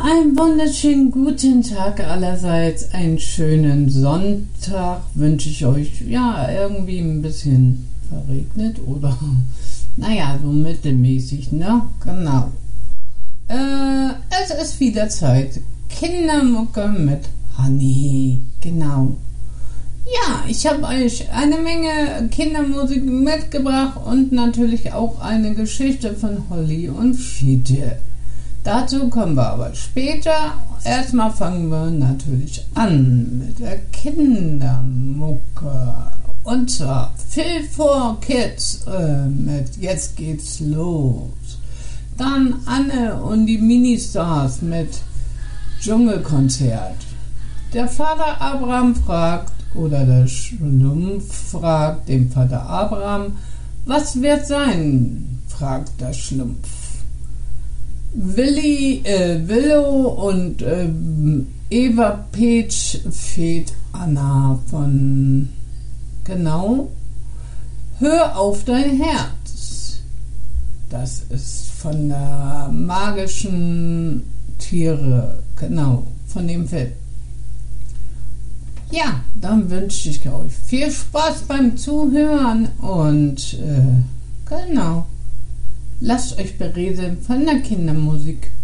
einen wunderschönen guten Tag allerseits, einen schönen Sonntag wünsche ich euch. Ja, irgendwie ein bisschen verregnet oder, naja, so mittelmäßig, ne? Genau. Es ist wieder Zeit. Kindermucke mit Honey, genau. Ja, ich habe euch eine Menge Kindermusik mitgebracht und natürlich auch eine Geschichte von Holly und Fiete. Dazu kommen wir aber später. Erstmal fangen wir natürlich an mit der Kindermucke. Und zwar Phil for Kids mit Jetzt geht's los. Dann Anne und die Ministars mit Dschungelkonzert. Der Vater Abraham fragt, oder der Schlumpf fragt den Vater Abraham, was wird sein? Fragt der Schlumpf. Willow und Eva Peach fehlt Anna von, genau, Hör auf dein Herz. Das ist von der magischen Tiere, genau, von dem Film. Ja, dann wünsche ich euch viel Spaß beim Zuhören und genau, lasst euch berieseln von der Kindermusik.